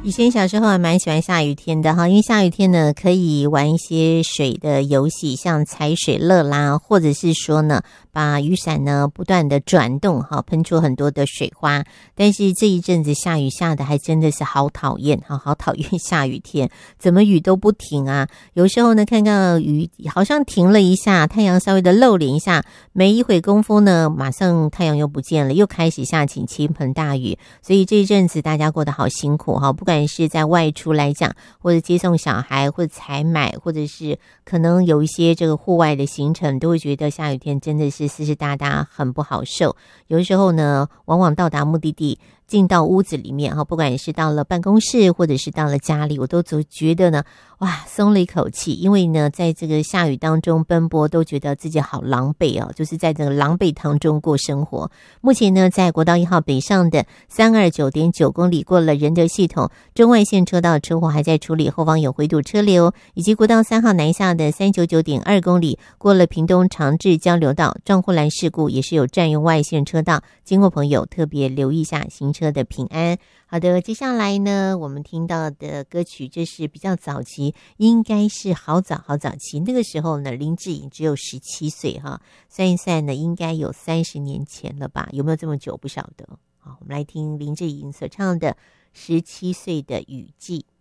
以前小时候还蛮喜欢下雨天的哈，因为下雨天呢可以玩一些水的游戏，像踩水乐啦，或者是说呢把雨伞呢不断的转动哈，喷出很多的水花。但是这一阵子下雨下的还真的是好讨厌哈，好讨厌下雨天，怎么雨都不停啊？有时候呢看到雨好像停了一下，太阳稍微的露脸一下，没一会功夫呢，马上太阳又不见了，又开始下起倾盆大雨。所以这一阵子大家过得好辛苦哈，不管是在外出来讲，或者接送小孩，或者采买，或者是可能有一些这个户外的行程，都会觉得下雨天真的是湿湿哒哒，很不好受。有的时候呢，往往到达目的地，进到屋子里面哈，不管是到了办公室，或者是到了家里，我都总觉得呢，哇，松了一口气。因为呢，在这个下雨当中奔波，都觉得自己好狼狈哦，就是在这个狼狈当中过生活。目前呢，在国道1号北上的329.9公里过了仁德系统中外线车道车祸还在处理，后方有回堵车流，以及国道3号南下的399.2公里过了屏东长治交流道撞护栏事故，也是有占用外线车道，经过朋友特别留意一下行车的平安。好的，接下来呢，我们听到的歌曲，这是比较早期，应该是好早期，那个时候呢，林志颖只有17岁哈，算一算呢，应该有30年前了吧？有没有这么久不晓得？好，我们来听林志颖所唱的《17岁的雨季》。